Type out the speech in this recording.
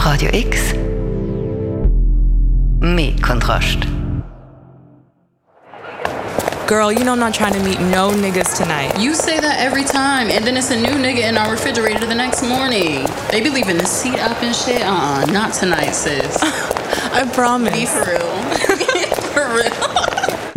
Radio X. Mehr Kontrast. Girl, you know I'm not trying to meet no niggas tonight. You say that every time, and then it's a new nigga in our refrigerator the next morning. They be leaving the seat up and shit. Not tonight, sis. I promise. Be for real. For real.